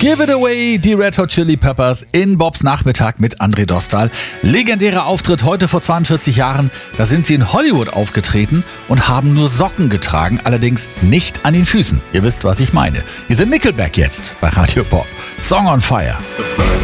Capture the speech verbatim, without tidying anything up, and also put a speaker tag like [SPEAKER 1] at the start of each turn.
[SPEAKER 1] Give It Away, die Red Hot Chili Peppers in Bobs Nachmittag mit André Dostal. Legendärer Auftritt heute vor zweiundvierzig Jahren. Da sind sie in Hollywood aufgetreten und haben nur Socken getragen, allerdings nicht an den Füßen. Ihr wisst, was ich meine. Hier sind Nickelback jetzt bei Radio Bob. Song on Fire.